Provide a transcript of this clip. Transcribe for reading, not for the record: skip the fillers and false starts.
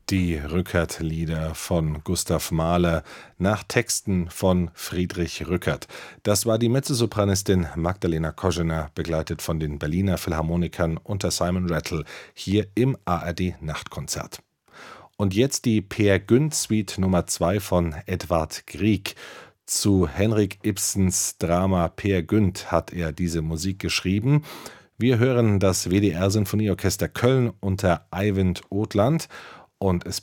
Die Rückert-Lieder von Gustav Mahler nach Texten von Friedrich Rückert. Das war die Mezzosopranistin Magdalena Koschener, begleitet von den Berliner Philharmonikern unter Simon Rattle, hier im ARD-Nachtkonzert. Und jetzt die Peer Gynt Suite Nummer 2 von Edvard Grieg. Zu Henrik Ibsens Drama Peer Gynt hat er diese Musik geschrieben. Wir hören das WDR Sinfonieorchester Köln unter Eivind Othland und es